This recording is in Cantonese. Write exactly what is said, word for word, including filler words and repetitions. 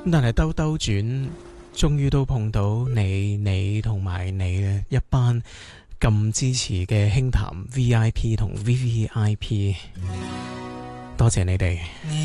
但係兜兜轉，終於都碰到你、你同埋你嘅一班咁支持嘅輕談 V I P 同 V V I P，多謝你哋。